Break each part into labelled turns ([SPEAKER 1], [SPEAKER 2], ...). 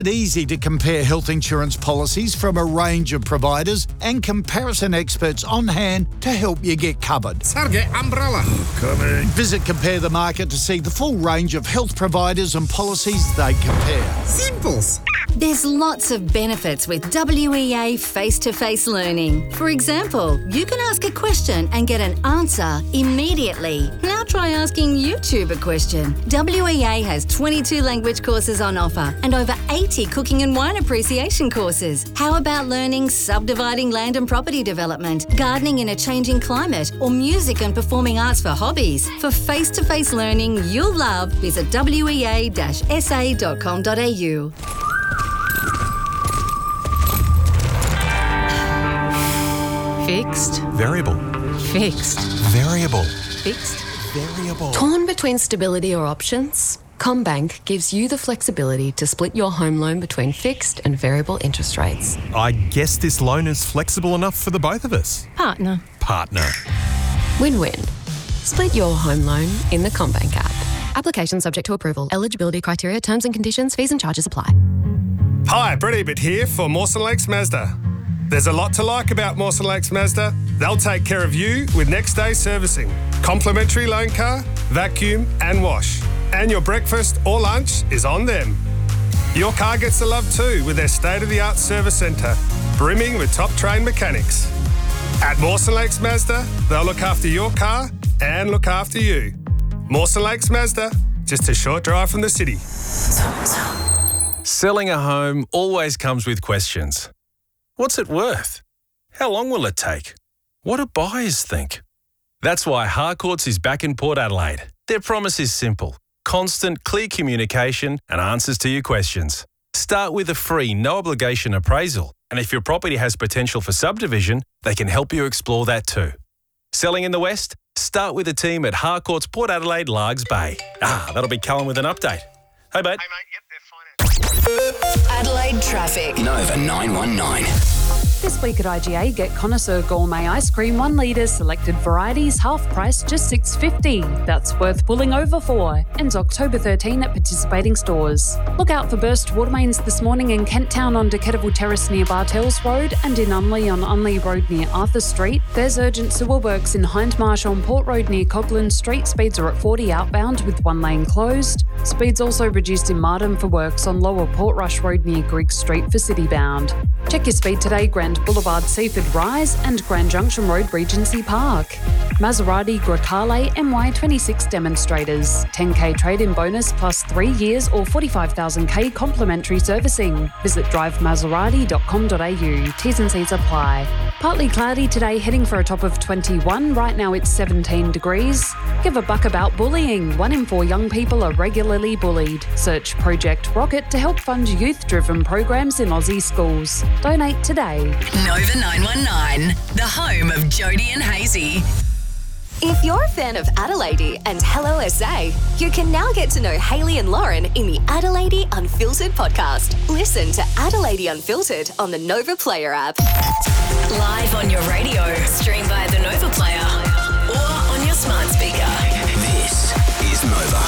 [SPEAKER 1] It's easy to compare health insurance policies from a range of providers and comparison experts on hand to help you get covered.
[SPEAKER 2] Target umbrella.
[SPEAKER 1] Coming. Visit Compare the Market to see the full range of health providers and policies they compare.
[SPEAKER 2] Simples.
[SPEAKER 3] There's lots of benefits with WEA face-to-face learning. For example, you can ask a question and get an answer immediately. Now try asking YouTube a question. WEA has 22 language courses on offer and over 80 cooking and wine appreciation courses. How about learning subdividing land and property development, gardening in a changing climate, or music and performing arts for hobbies? For face-to-face learning you'll love, visit wea-sa.com.au.
[SPEAKER 4] Fixed.
[SPEAKER 5] Variable.
[SPEAKER 4] Fixed.
[SPEAKER 5] Variable.
[SPEAKER 4] Fixed.
[SPEAKER 5] Variable.
[SPEAKER 4] Torn between stability or options? CommBank gives you the flexibility to split your home loan between fixed and variable interest rates.
[SPEAKER 5] I guess this loan is flexible enough for the both of us.
[SPEAKER 4] Partner. Win-win. Split your home loan in the CommBank app. Application subject to approval. Eligibility criteria, terms and conditions, fees and charges apply.
[SPEAKER 6] Hi, Brett Ebert here for Mawson Lakes Mazda. There's a lot to like about Mawson Lakes Mazda. They'll take care of you with next day servicing, complimentary loan car, vacuum and wash. And your breakfast or lunch is on them. Your car gets the love too with their state-of-the-art service centre, brimming with top-trained mechanics. At Mawson Lakes Mazda, they'll look after your car and look after you. Mawson Lakes Mazda, just a short drive from the city.
[SPEAKER 7] Selling a home always comes with questions. What's it worth? How long will it take? What do buyers think? That's why Harcourts is back in Port Adelaide. Their promise is simple: constant, clear communication and answers to your questions. Start with a free, no-obligation appraisal, and if your property has potential for subdivision, they can help you explore that too. Selling in the West? Start with a team at Harcourts Port Adelaide Largs Bay. That'll be Cullen with an update. Hey, mate.
[SPEAKER 8] Adelaide traffic.
[SPEAKER 9] Nova 919.
[SPEAKER 10] This week at IGA, get Connoisseur Gourmet Ice Cream 1 litre, selected varieties, half price, just $6.50. That's worth pulling over for. Ends October 13 at participating stores. Look out for burst water mains this morning in Kent Town on Decatable Terrace near Bartels Road and in Unley on Unley Road near Arthur Street. There's urgent sewer works in Hindmarsh on Port Road near Coglan Street. Speeds are at 40 outbound with one lane closed. Speeds also reduced in Marden for works on Lower Portrush Road near Griggs Street for citybound. Check your speed today, Grand Boulevard Seaford Rise and Grand Junction Road Regency Park. Maserati Grecale MY26 demonstrators. 10k trade-in bonus plus 3 years or 45,000k complimentary servicing. Visit drivemaserati.com.au. T's and C's apply. Partly cloudy today, heading for a top of 21. Right now it's 17 degrees. Give a buck about bullying. 1 in 4 young people are regularly bullied. Search Project Rocket to help fund youth-driven programs in Aussie schools. Donate today.
[SPEAKER 8] Nova 919, the home of Jody and Hazy.
[SPEAKER 11] If you're a fan of Adelaide and Hello SA, you can now get to know Hayley and Lauren in the Adelaide Unfiltered podcast. Listen to Adelaide Unfiltered on the Nova Player app.
[SPEAKER 8] Live on your radio, stream via the Nova Player or on your smart speaker.
[SPEAKER 9] This is Nova.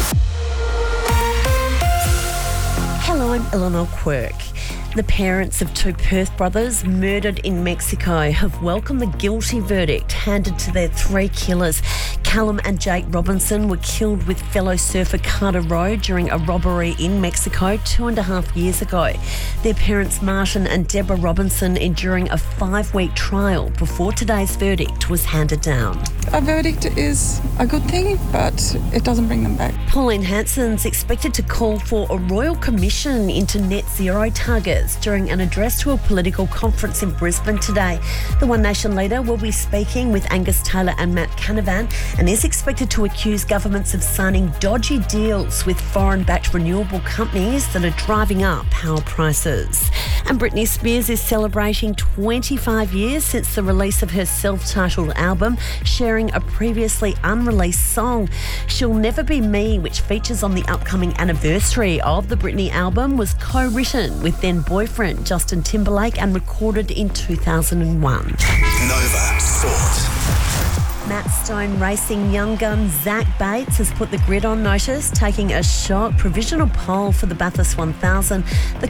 [SPEAKER 12] Hello, I'm Eleanor Quirk. The parents of 2 Perth brothers murdered in Mexico have welcomed the guilty verdict handed to their 3 killers. Callum and Jake Robinson were killed with fellow surfer Carter Rowe during a robbery in Mexico 2.5 years ago. Their parents Martin and Deborah Robinson enduring a 5-week trial before today's verdict was handed down.
[SPEAKER 13] A verdict is a good thing, but it doesn't bring them back.
[SPEAKER 12] Pauline Hanson's expected to call for a royal commission into net zero targets during an address to a political conference in Brisbane today. The One Nation leader will be speaking with Angus Taylor and Matt Canavan and is expected to accuse governments of signing dodgy deals with foreign-backed renewable companies that are driving up power prices. And Britney Spears is celebrating 25 years since the release of her self-titled album, sharing a previously unreleased song. She'll Never Be Me, which features on the upcoming anniversary of the Britney album, was co-written with then-boyfriend Justin Timberlake and recorded in 2001.
[SPEAKER 9] Nova Sport.
[SPEAKER 12] Matt Stone Racing young gun Zach Bates has put the grid on notice, taking a shock provisional pole for the Bathurst 1000. The